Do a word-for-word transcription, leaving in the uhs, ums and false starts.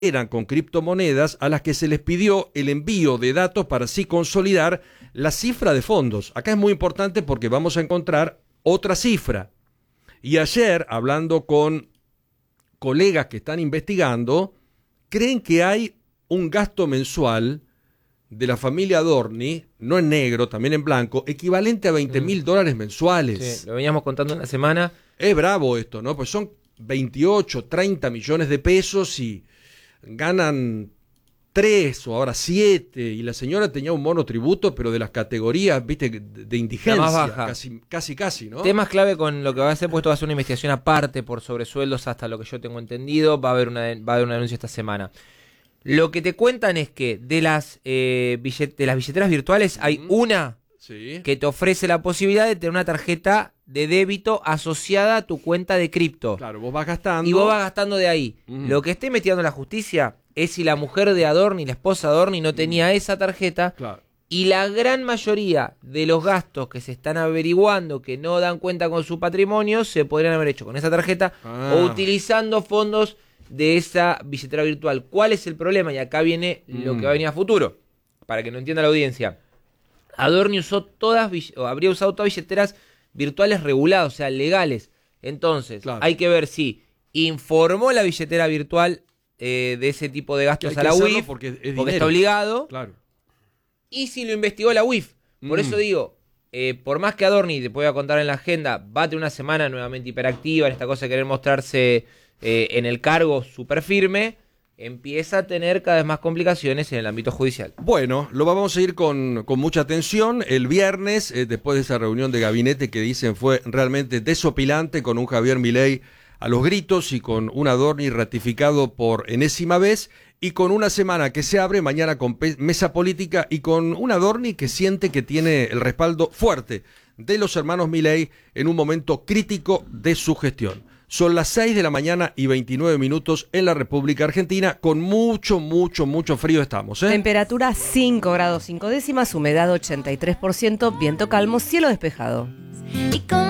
eran con criptomonedas a las que se les pidió el envío de datos para así consolidar la cifra de fondos. Acá es muy importante porque vamos a encontrar otra cifra. Y ayer, hablando con colegas que están investigando, creen que hay un gasto mensual de la familia Adorni, no en negro, también en blanco, equivalente a veinte mil mm. dólares mensuales. Sí, lo veníamos contando en la semana. Es bravo esto, ¿no? Pues son veintiocho, treinta millones de pesos y ganan tres o ahora siete, y la señora tenía un monotributo, pero de las categorías, viste, de indigencia, la más baja. Casi, casi, casi, ¿no? Temas clave con lo que va a hacer, puesto va a ser una investigación aparte por sobresueldos, hasta lo que yo tengo entendido, va a haber una, va a haber una denuncia esta semana. Lo que te cuentan es que de las, eh, billet, de las billeteras virtuales hay mm. una sí. que te ofrece la posibilidad de tener una tarjeta de débito asociada a tu cuenta de cripto. Claro, vos vas gastando. Y vos vas gastando de ahí. Mm. Lo que esté investigando la justicia es si la mujer de Adorni, la esposa de Adorni, no tenía mm. esa tarjeta. Claro. Y la gran mayoría de los gastos que se están averiguando, que no dan cuenta con su patrimonio, se podrían haber hecho con esa tarjeta ah. o utilizando fondos de esa billetera virtual. ¿Cuál es el problema? Y acá viene mm. lo que va a venir a futuro, para que no entienda la audiencia. Adorni usó todas, o habría usado todas billeteras virtuales reguladas, o sea, legales. Entonces, claro. hay que ver si informó la billetera virtual eh, de ese tipo de gastos a la U I F, porque, es porque está obligado. Claro. Y si lo investigó la U I F. Por mm. eso digo, eh, por más que Adorni, te voy a contar en la agenda, va a tener una semana nuevamente hiperactiva en esta cosa de querer mostrarse eh, en el cargo súper firme, empieza a tener cada vez más complicaciones en el ámbito judicial. Bueno, lo vamos a ir con, con mucha atención. El viernes, eh, después de esa reunión de gabinete que dicen fue realmente desopilante, con un Javier Milei a los gritos y con un Adorni ratificado por enésima vez, y con una semana que se abre mañana con mesa política y con un Adorni que siente que tiene el respaldo fuerte de los hermanos Milei en un momento crítico de su gestión. Son las seis de la mañana y veintinueve minutos en la República Argentina. Con mucho, mucho, mucho frío estamos, ¿eh? Temperatura cinco grados cinco décimas, humedad ochenta y tres por ciento, viento calmo, cielo despejado. Y con